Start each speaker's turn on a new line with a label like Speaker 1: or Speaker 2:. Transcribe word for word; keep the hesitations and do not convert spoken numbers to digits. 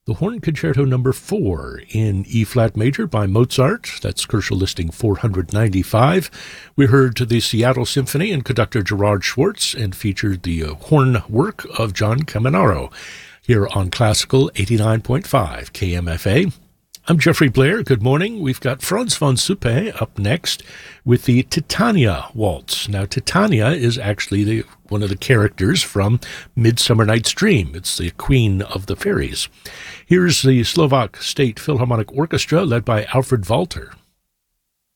Speaker 1: the Horn Concerto number four in E-flat major by Mozart. That's Koelschel listing four hundred ninety-five. We heard the Seattle Symphony and conductor Gerard Schwartz and featured the uh, horn work of John Caminaro here on Classical eighty-nine point five K M F A. I'm Jeffrey Blair. Good morning. We've got Franz von Suppe up next with the Titania Waltz. Now, Titania is actually the, one of the characters from Midsummer Night's Dream. It's the queen of the fairies. Here's the Slovak State Philharmonic Orchestra led by Alfred Walter.